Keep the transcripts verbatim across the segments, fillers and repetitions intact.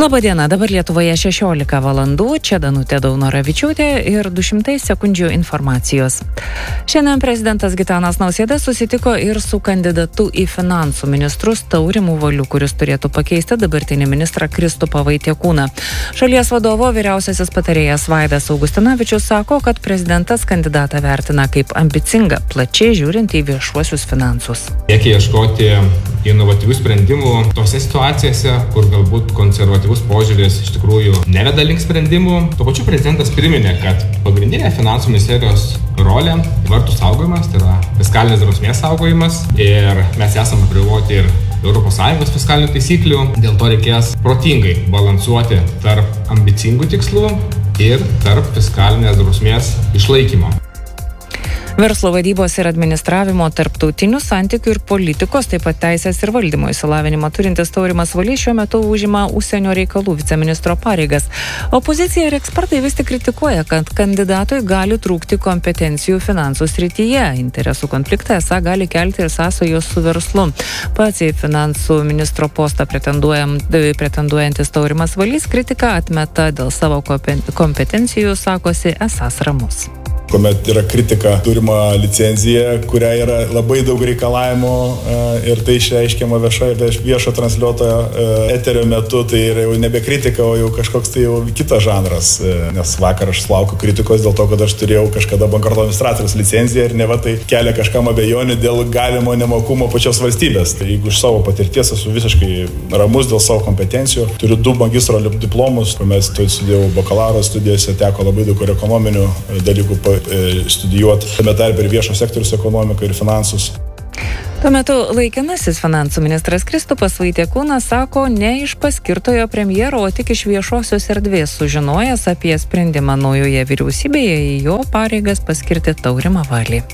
Labadiena, dabar Lietuvoje šešiolika valandų, čia Danutė Daunoravičiūtė ir du šimtai sekundžių informacijos. Šiandien prezidentas Gitanas Nausėda susitiko ir su kandidatu į finansų ministrus Taurimu Valiu, kuris turėtų pakeisti dabartinį ministrą Kristupą Vaitiekūną. Šalies vadovo vyriausiasis patarėjas Vaidas Augustinavičius sako, kad prezidentas kandidatą vertina kaip ambicingą, plačiai žiūrint į viešuosius finansus. Reikia ieškoti inovatyvių sprendimų tose situacijose, kur galbūt konservatyvus požiūris iš tikrųjų neveda link sprendimų. Tuo pačiu prezidentas priminė, kad pagrindinė finansų ministerijos rolė vartų saugojimas, tai yra fiskalinės drausmės saugojimas, ir mes esame apriboti ir Europos Sąjungos fiskalinių taisyklių, dėl to reikės protingai balansuoti tarp ambicingų tikslų ir tarp fiskalinės drausmės išlaikymo. Verslo vadybos ir administravimo, tarptautinių santykių ir politikos, taip pat teisės ir valdymo išsilavinimą turintis Taurimas Valys šiuo metu užima užsienio reikalų viceministro pareigas. Opozicija ir ekspertai vis tik kritikuoja, kad kandidatui gali trūkti kompetencijų finansų srityje. Interesų konfliktą esą gali kelti ir sąsajos su verslu. Pats į finansų ministro postą pretenduojantis Taurimas Valys kritiką atmeta dėl savo kompetencijų, sakosi esąs ramus. Kuomet yra kritika turima licencija, kuria yra labai daug reikalavimų ir tai išreiškiama viešo, viešo transliuotojo eterio metu, tai yra jau nebe kritika, o jau kažkoks tai jau kitas žanras. Nes vakar aš sulaukiu kritikos dėl to, kad aš turėjau kažkada bankroto administratoriaus licenciją ir neva tai kelia kažkam abejonių dėl galimo nemokumo pačios valstybės. Tai jeigu iš savo patirties esu visiškai ramus dėl savo kompetencijų, turiu du magistro diplomus, kuomet studijavau bakalauro studijose, teko labai daug ir ekonominių dalykų studijuoti, tame tarpe ir viešo sektoriaus ekonomiką ir finansus. Tuo metu laikinasis finansų ministras Kristupas Vaitiekūnas sako, ne iš paskirtojo premjero, o tik iš viešosios erdvės sužinojęs apie sprendimą naujoje vyriausybėje į jo pareigas paskirti Taurimą Valį.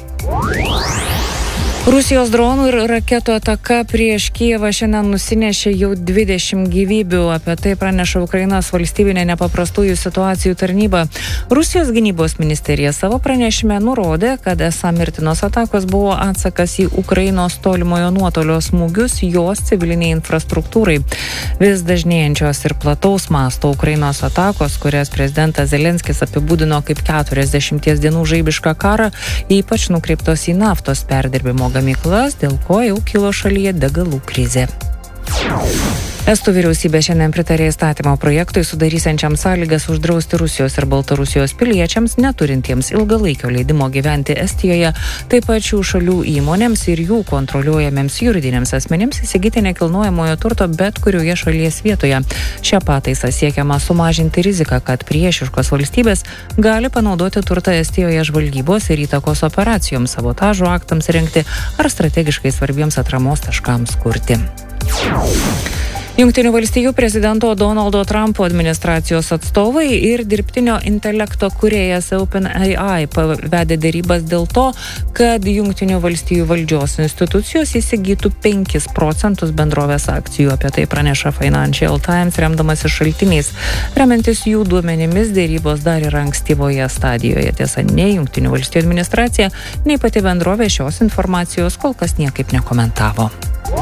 Rusijos dronų ir raketų ataka prieš Kijevą šiandien nusinešė jau dvidešimt gyvybių. Apie tai praneša Ukrainos valstybinė nepaprastųjų situacijų tarnyba. Rusijos gynybos ministerija savo pranešime nurodė, kad esą mirtinos atakos buvo atsakas į Ukrainos tolimojo nuotolio smūgius jos civiliniai infrastruktūrai. Vis dažnėjančios ir plataus masto Ukrainos atakos, kurias prezidentas Zelenskis apibūdino kaip keturiasdešimties dienų žaibišką karą, ypač nukreiptos į naftos perdirbimo gamyklas, dėl ko jau kilo šalyje degalų krizė. Estų vyriausybė šiandien pritarė įstatymo projektui sudarysiančiam sąlygas uždrausti Rusijos ir Baltarusijos piliečiams, neturintiems ilgalaikio leidimo gyventi Estijoje, taip pat šių šalių įmonėms ir jų kontroliuojamiems juridiniams asmenims įsigyti nekilnojamojo turto bet kurioje šalies vietoje. Šią pataisą siekiama sumažinti riziką, kad priešiškos valstybės gali panaudoti turtą Estijoje žvalgybos ir įtakos operacijoms, sabotažo aktams rengti ar strategiškai svarbiems atramos taškams kurti. Jungtinių valstijų prezidento Donaldo Trumpo administracijos atstovai ir dirbtinio intelekto kūrėjas OpenAI vedė derybas dėl to, kad Jungtinių valstijų valdžios institucijos įsigytų penkis procentus bendrovės akcijų. Apie tai praneša Financial Times, remdamasi šaltiniais. Remiantis jų duomenimis, derybos dar yra ankstyvoje stadijoje. Tiesa, nei Jungtinių valstijų administracija, nei pati bendrovė šios informacijos kol kas niekaip nekomentavo.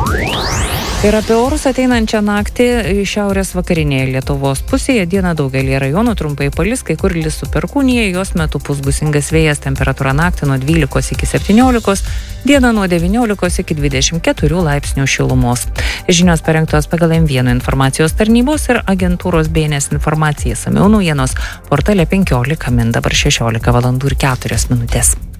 Ir apie orus ateinančią naktį šiaurės vakarinėje Lietuvos pusėje dieną daugelį rajonų trumpai palis, kai kur lis su perkūnija, jos metu pūs gūsingas vėjas, temperatūra naktį nuo dvylikos iki septyniolikos, diena nuo devyniolikos iki dvidešimt keturių laipsnių šilumos. Žinios parengtos pagal M vienas informacijos tarnybos ir agentūros B N S informacija. Samiau naujienos portale penkiolika min, dabar šešiolika valandų ir keturios minutės.